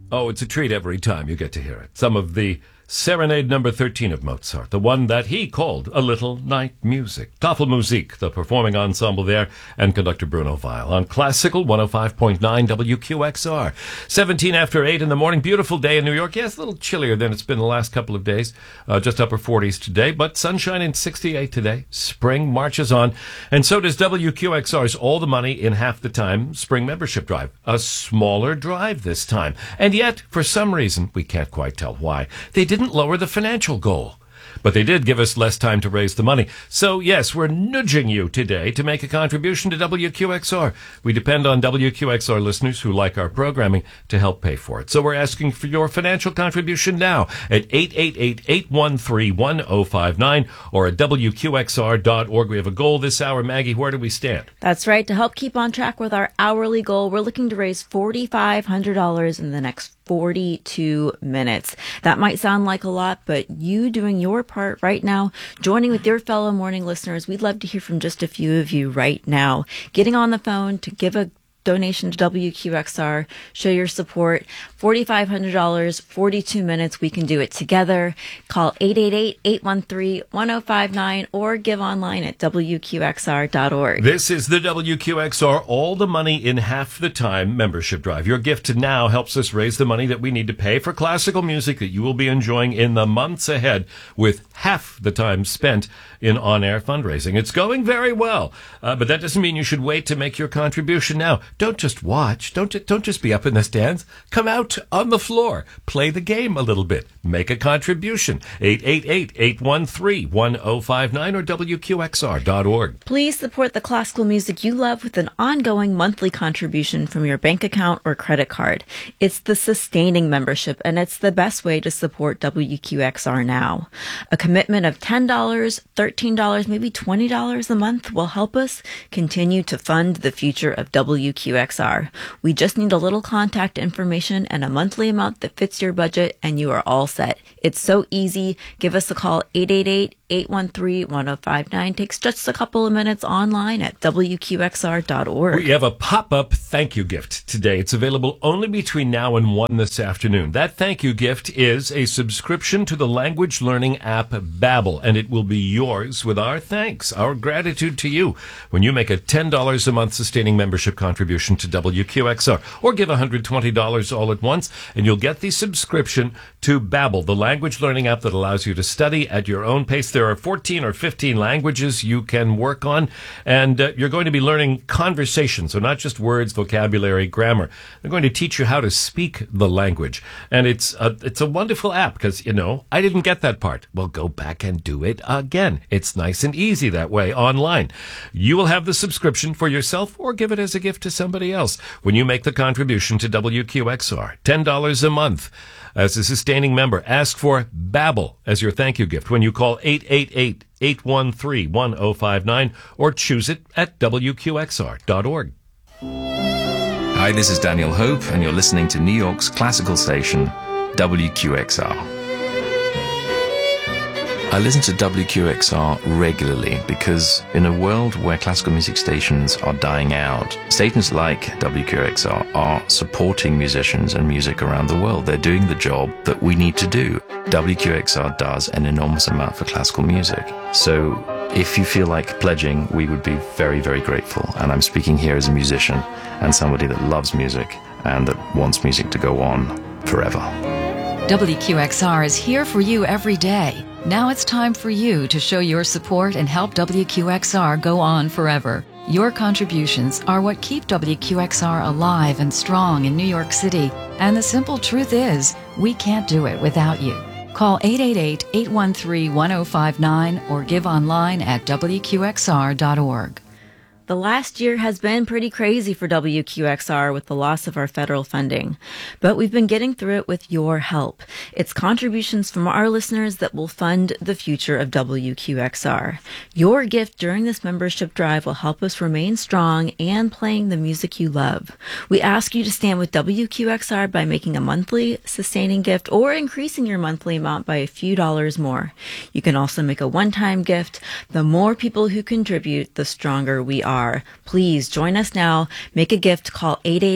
Oh, it's a treat every time you get to hear it. Some of the Serenade number 13 of Mozart, the one that he called A Little Night Music. Tafelmusik, the performing ensemble there, and conductor Bruno Weil on Classical 105.9 WQXR. 17 after 8 in the morning. Beautiful day in New York. Yes, a little chillier than it's been the last couple of days. Just upper 40s today, but sunshine in 68 today. Spring marches on. And so does WQXR's All the Money in Half the Time spring membership drive. A smaller drive this time. And yet, for some reason, we can't quite tell why, they didn't lower the financial goal. But they did give us less time to raise the money. So, yes, we're nudging you today to make a contribution to WQXR. We depend on WQXR listeners who like our programming to help pay for it. So we're asking for your financial contribution now at 888-813-1059 or at WQXR.org. We have a goal this hour. Maggie, where do we stand? That's right. To help keep on track with our hourly goal, we're looking to raise $4,500 in the next 42 minutes. That might sound like a lot, but you doing your part right now, joining with your fellow morning listeners, we'd love to hear from just a few of you right now. Getting on the phone to give a donation to WQXR, show your support. $4,500, 42 minutes. We can do it together. Call 888-813-1059 or give online at WQXR.org. This is the WQXR All the Money in Half the Time membership drive. Your gift now helps us raise the money that we need to pay for classical music that you will be enjoying in the months ahead with half the time spent in on-air fundraising. It's going very well, but that doesn't mean you should wait to make your contribution now. Don't just watch. Don't just be up in the stands. Come out on the floor. Play the game a little bit. Make a contribution. 888-813-1059 or WQXR.org. Please support the classical music you love with an ongoing monthly contribution from your bank account or credit card. It's the sustaining membership, and it's the best way to support WQXR now. A commitment of $10, $13, maybe $20 a month will help us continue to fund the future of WQXR. We just need a little contact information and a monthly amount that fits your budget, and you are all set. It's so easy. Give us a call, 888-813-1059. Takes just a couple of minutes online at WQXR.org. We have a pop-up thank you gift today. It's available only between now and 1 this afternoon. That thank you gift is a subscription to the language learning app Babbel, and it will be yours with our thanks, our gratitude to you when you make a $10 a month sustaining membership contribution to WQXR, or give $120 all at once, and you'll get the subscription to Babbel, the language learning app that allows you to study at your own pace. There are 14 or 15 languages you can work on, and you're going to be learning conversation, so not just words, vocabulary, grammar. They're going to teach you how to speak the language, and it's a wonderful app because, you know, I didn't get that part. Well, go back and do it again. It's nice and easy that way online. You will have the subscription for yourself or give it as a gift to somebody else when you make the contribution to WQXR. $10 a month. As a sustaining member, ask for Babbel as your thank you gift when you call 888-813-1059 or choose it at WQXR.org. Hi, this is Daniel Hope, and you're listening to New York's classical station, WQXR. I listen to WQXR regularly because in a world where classical music stations are dying out, stations like WQXR are supporting musicians and music around the world. They're doing the job that we need to do. WQXR does an enormous amount for classical music. So if you feel like pledging, we would be very, very grateful. And I'm speaking here as a musician and somebody that loves music and that wants music to go on forever. WQXR is here for you every day. Now it's time for you to show your support and help WQXR go on forever. Your contributions are what keep WQXR alive and strong in New York City. And the simple truth is, we can't do it without you. Call 888-813-1059 or give online at WQXR.org. The last year has been pretty crazy for WQXR with the loss of our federal funding, but we've been getting through it with your help. It's contributions from our listeners that will fund the future of WQXR. Your gift during this membership drive will help us remain strong and playing the music you love. We ask you to stand with WQXR by making a monthly sustaining gift or increasing your monthly amount by a few dollars more. You can also make a one-time gift. The more people who contribute, the stronger we are. WQXR. Please join us now. Make a gift. Call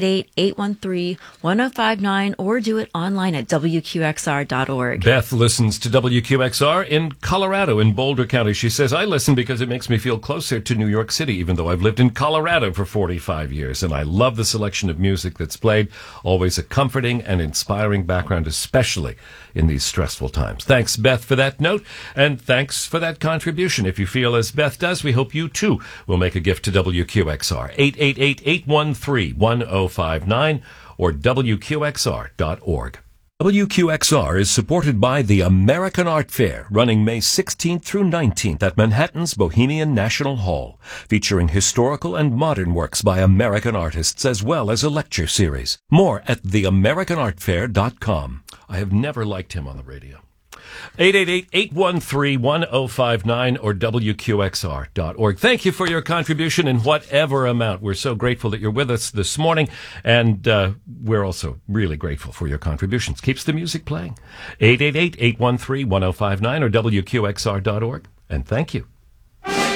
888-813-1059 or do it online at WQXR.org. Beth listens to WQXR in Colorado, in Boulder County. She says, I listen because it makes me feel closer to New York City, even though I've lived in Colorado for 45 years. And I love the selection of music that's played. Always a comforting and inspiring background, especially in these stressful times. Thanks, Beth, for that note. And thanks for that contribution. If you feel as Beth does, we hope you too will make a gift to WQXR. 888-813-1059 or WQXR.org. WQXR is supported by the American Art Fair, running May 16th through 19th at Manhattan's Bohemian National Hall, featuring historical and modern works by American artists as well as a lecture series. More at theamericanartfair.com. I have never liked him on the radio. 888-813-1059 or WQXR.org. Thank you for your contribution in whatever amount. We're so grateful that you're with us this morning, and we're also really grateful for your contributions. Keeps the music playing. 888-813-1059 or WQXR.org. And thank you.